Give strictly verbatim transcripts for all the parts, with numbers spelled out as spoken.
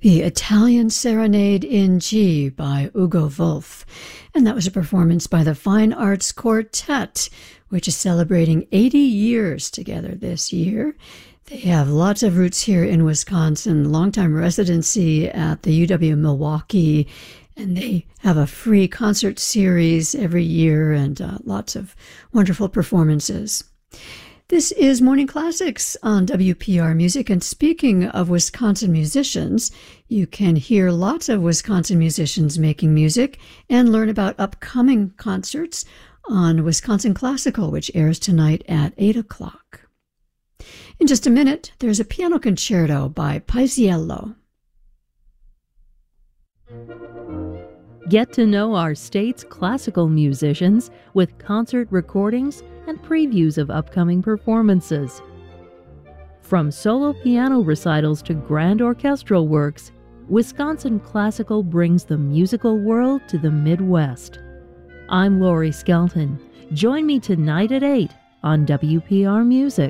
The Italian Serenade in G by Ugo Wolf. And that was a performance by the Fine Arts Quartet, which is celebrating eighty years together this year. They have lots of roots here in Wisconsin, longtime residency at the U W-Milwaukee, and they have a free concert series every year and uh, lots of wonderful performances. This is Morning Classics on W P R Music, and speaking of Wisconsin musicians, you can hear lots of Wisconsin musicians making music and learn about upcoming concerts on Wisconsin Classical, which airs tonight at eight o'clock. In just a minute, there's a piano concerto by Paisiello. Get to know our state's classical musicians with concert recordings and previews of upcoming performances. From solo piano recitals to grand orchestral works, Wisconsin Classical brings the musical world to the Midwest. I'm Lori Skelton. Join me tonight at eight on W P R Music.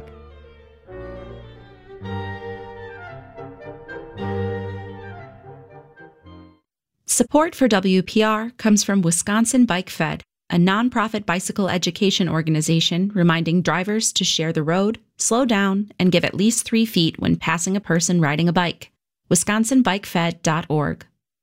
Support for W P R comes from Wisconsin Bike Fed, a nonprofit bicycle education organization reminding drivers to share the road, slow down, and give at least three feet when passing a person riding a bike. wisconsin bike fed dot org.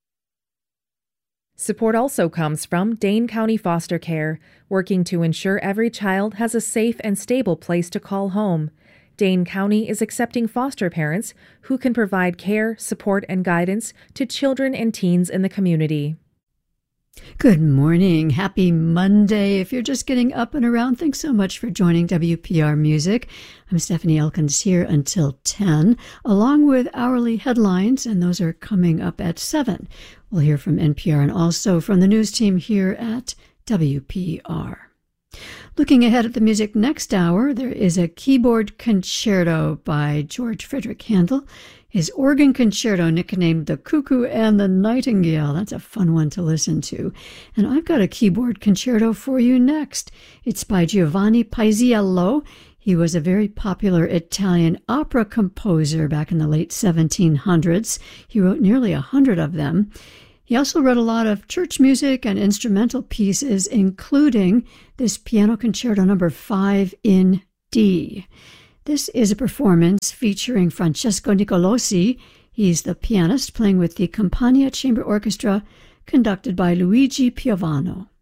Support also comes from Dane County Foster Care, working to ensure every child has a safe and stable place to call home. Dane County is accepting foster parents who can provide care, support, and guidance to children and teens in the community. Good morning. Happy Monday. If you're just getting up and around, thanks so much for joining W P R Music. I'm Stephanie Elkins here until ten, along with hourly headlines, and those are coming up at seven. We'll hear from N P R and also from the news team here at W P R. Looking ahead at the music next hour, there is a keyboard concerto by George Frederick Handel. His organ concerto, nicknamed The Cuckoo and the Nightingale. That's a fun one to listen to. And I've got a keyboard concerto for you next. It's by Giovanni Paisiello. He was a very popular Italian opera composer back in the late seventeen hundreds. He wrote nearly a hundred of them. He also wrote a lot of church music and instrumental pieces, including this piano concerto number five in D. This is a performance featuring Francesco Nicolosi. He's the pianist playing with the Campania Chamber Orchestra, conducted by Luigi Piovano.